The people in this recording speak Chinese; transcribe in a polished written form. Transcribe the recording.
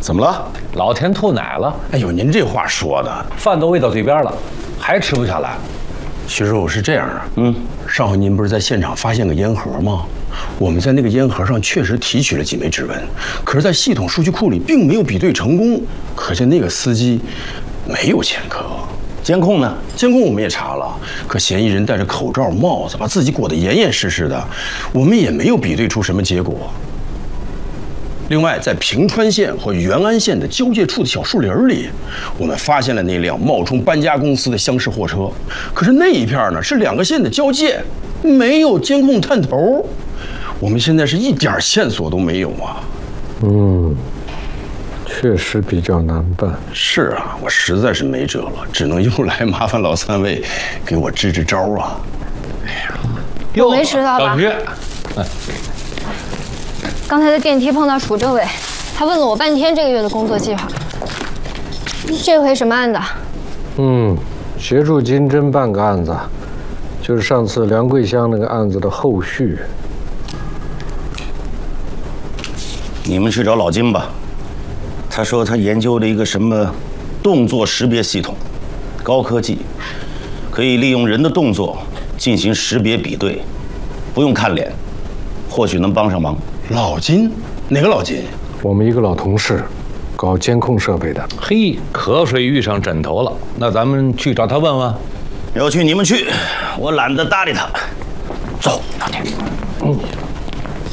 怎么了？ 老田吐奶了。 哎呦，您这话说的， 饭都喂到嘴边了，还吃不下来。 徐师傅是这样的，上回您不是在现场发现个烟盒吗？我们在那个烟盒上确实提取了几枚指纹，可是，在系统数据库里并没有比对成功，可见那个司机没有前科。监控呢？监控我们也查了，可嫌疑人戴着口罩、帽子，把自己裹得严严实实的，我们也没有比对出什么结果。另外，在平川县和元安县的交界处的小树林里，我们发现了那辆冒充搬家公司的厢式货车。可是那一片呢是2个县的交界，没有监控探头，我们现在是一点线索都没有啊。 确实比较难办。 是啊，我实在是没辙了，只能又来麻烦老三位给我支支招啊。哎呀， 我没迟到吧？ 老徐， 刚才在电梯碰到楚政委，他问了我半天这个月的工作计划。这回什么案子？ 协助金针办个案子，就是上次梁桂香那个案子的后续。 你们去找老金吧，他说他研究了一个什么动作识别系统，高科技，可以利用人的动作进行识别比对，不用看脸，或许能帮上忙。 老金？哪个老金？ 我们一个老同事，搞监控设备的。 嘿，瞌睡遇上枕头了，那咱们去找他问问。 要去你们去，我懒得搭理他。走，老田。